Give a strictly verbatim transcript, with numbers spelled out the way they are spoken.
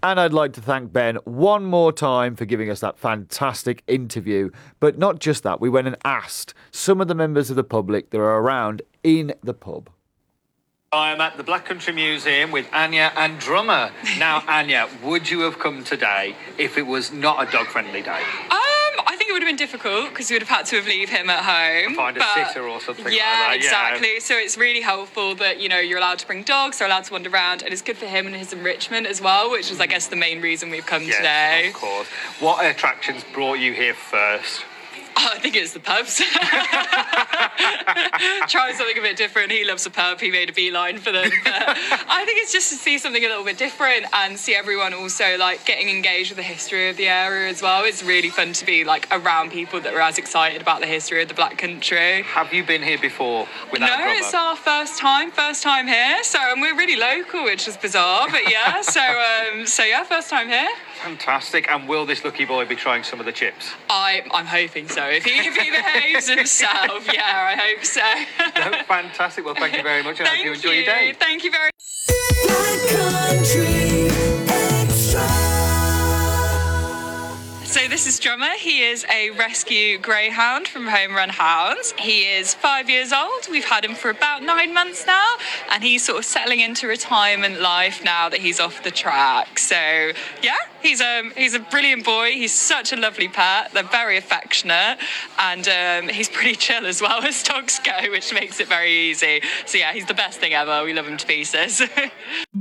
And I'd like to thank Ben one more time for giving us that fantastic interview. But not just that, we went and asked some of the members of the public that are around in the pub. I am at the Black Country Museum with Anya and Drummer. Now, Anya, would you have come today if it was not a dog-friendly day? Um, I think it would have been difficult because we would have had to have leave him at home. Find a but sitter or something yeah, like that. exactly. Yeah, So it's really helpful that, you know, you're allowed to bring dogs, they're allowed to wander around, and it's good for him and his enrichment as well, which is, I guess, the main reason we've come yes, today. Of course. What attractions brought you here first? Oh, I think it's the pubs. Try something a bit different. He loves a pub. He made a beeline for them. But I think it's just to see something a little bit different and see everyone also like getting engaged with the history of the area as well. It's really fun to be like around people that are as excited about the history of the Black Country. Have you been here before without No, Drummer? it's our first time, first time here. So, and we're really local, which is bizarre, but yeah. So, um, so yeah, first time here. Fantastic. And will this lucky boy be trying some of the chips? I, I'm hoping so. If he, if he behaves himself, yeah, I hope so. No, fantastic. Well, thank you very much. I Thank hope you enjoy you. your day. Thank you very much. So this is Drummer. He is a rescue greyhound from Home Run Hounds. He is five years old. We've had him for about nine months now, and he's sort of settling into retirement life now that he's off the track. So yeah, he's um he's a brilliant boy. He's such a lovely pet. They're very affectionate, and um, he's pretty chill as well as dogs go, which makes it very easy. So yeah, he's the best thing ever. We love him to pieces.